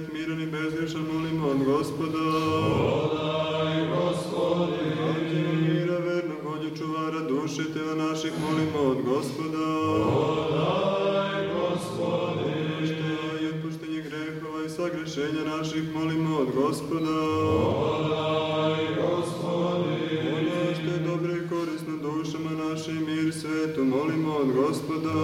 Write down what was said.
miran i bezgrešan, molimo od Gospoda. Podaj, Gospodi. Anđela mira, vernog vođu čuvara duše tela naših, molimo od Gospoda. Podaj, Gospodi. Oproštaj i otpuštenje grehova i sagrešenja naših, molimo od Gospoda. Podaj,